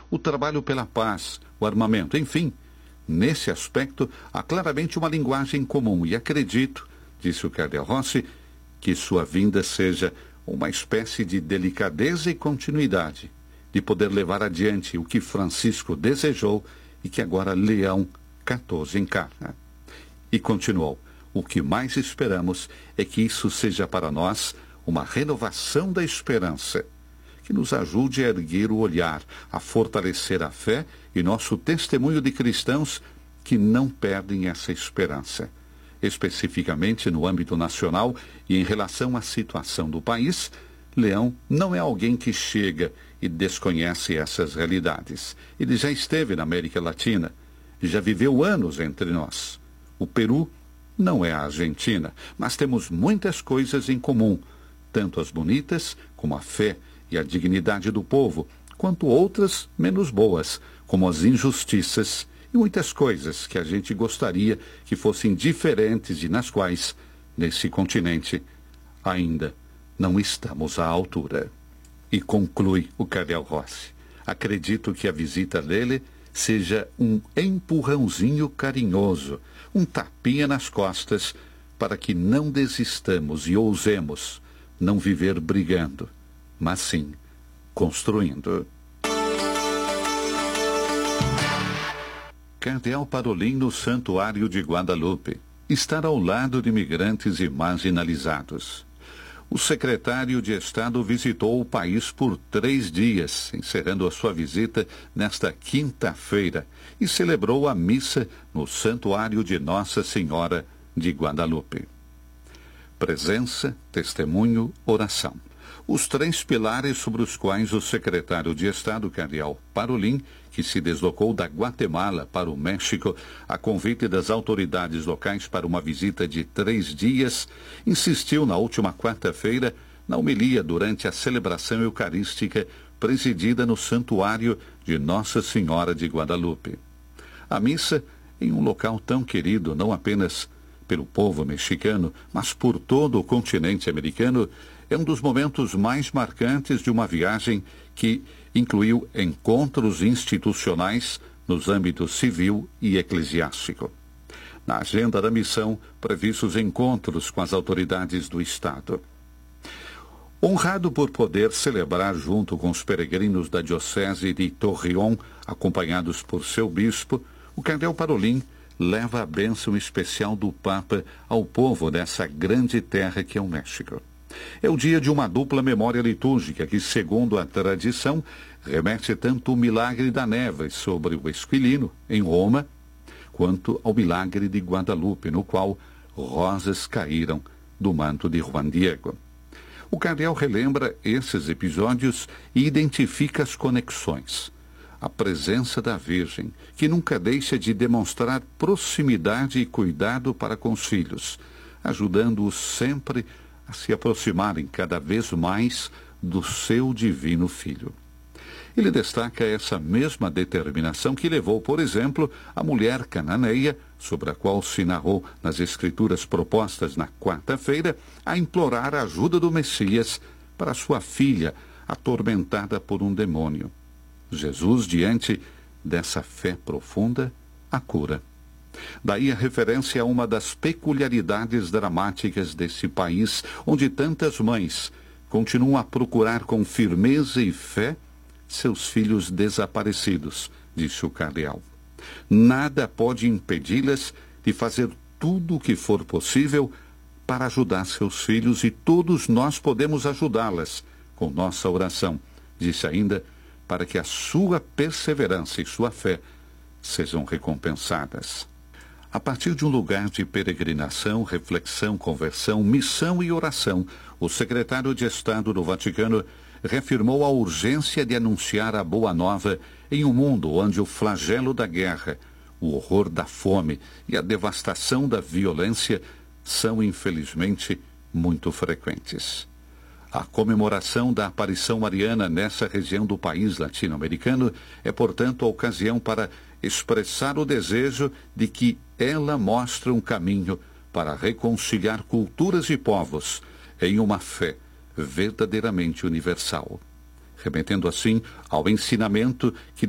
o trabalho pela paz, o armamento, enfim. Nesse aspecto, há claramente uma linguagem comum e acredito, disse o cardeal Rossi, que sua vinda seja uma espécie de delicadeza e continuidade, de poder levar adiante o que Francisco desejou e que agora Leão XIV encarna. E continuou, o que mais esperamos é que isso seja para nós uma renovação da esperança, que nos ajude a erguer o olhar, a fortalecer a fé e nosso testemunho de cristãos que não perdem essa esperança. Especificamente no âmbito nacional e em relação à situação do país, Leão não é alguém que chega e desconhece essas realidades. Ele já esteve na América Latina e já viveu anos entre nós. O Peru não é a Argentina, mas temos muitas coisas em comum, tanto as bonitas como a fé e a dignidade do povo, quanto outras menos boas, como as injustiças e muitas coisas que a gente gostaria que fossem diferentes e nas quais, nesse continente, ainda não estamos à altura. E conclui o cardeal Rossi. Acredito que a visita dele seja um empurrãozinho carinhoso, um tapinha nas costas, para que não desistamos e ousemos não viver brigando, mas sim construindo. Cardeal Parolin no Santuário de Guadalupe. Estar ao lado de imigrantes e marginalizados. O secretário de Estado visitou o país por 3 dias, encerrando a sua visita nesta quinta-feira, e celebrou a missa no Santuário de Nossa Senhora de Guadalupe. Presença, testemunho, oração. Os 3 pilares sobre os quais o secretário de Estado, cardeal Parolin, que se deslocou da Guatemala para o México a convite das autoridades locais para uma visita de 3 dias, insistiu na última quarta-feira na homilia durante a celebração eucarística presidida no Santuário de Nossa Senhora de Guadalupe. A missa, em um local tão querido não apenas pelo povo mexicano, mas por todo o continente americano, é um dos momentos mais marcantes de uma viagem que incluiu encontros institucionais nos âmbitos civil e eclesiástico. Na agenda da missão, previstos encontros com as autoridades do Estado. Honrado por poder celebrar junto com os peregrinos da Diocese de Torreón, acompanhados por seu bispo, o cardeal Parolin leva a bênção especial do Papa ao povo dessa grande terra que é o México. É o dia de uma dupla memória litúrgica que, segundo a tradição, remete tanto ao milagre da neve sobre o Esquilino, em Roma, quanto ao milagre de Guadalupe, no qual rosas caíram do manto de Juan Diego. O cardeal relembra esses episódios e identifica as conexões. A presença da Virgem, que nunca deixa de demonstrar proximidade e cuidado para com os filhos, ajudando-os sempre a se aproximarem cada vez mais do seu divino Filho. Ele destaca essa mesma determinação que levou, por exemplo, a mulher cananeia, sobre a qual se narrou nas escrituras propostas na quarta-feira, a implorar a ajuda do Messias para sua filha, atormentada por um demônio. Jesus, diante dessa fé profunda, a cura. Daí a referência a uma das peculiaridades dramáticas desse país, onde tantas mães continuam a procurar com firmeza e fé seus filhos desaparecidos, disse o cardeal. Nada pode impedi-las de fazer tudo o que for possível para ajudar seus filhos e todos nós podemos ajudá-las com nossa oração, disse ainda, para que a sua perseverança e sua fé sejam recompensadas. A partir de um lugar de peregrinação, reflexão, conversão, missão e oração, o secretário de Estado do Vaticano reafirmou a urgência de anunciar a boa nova em um mundo onde o flagelo da guerra, o horror da fome e a devastação da violência são, infelizmente, muito frequentes. A comemoração da aparição mariana nessa região do país latino-americano é, portanto, a ocasião para expressar o desejo de que ela mostre um caminho para reconciliar culturas e povos em uma fé verdadeiramente universal, remetendo assim ao ensinamento que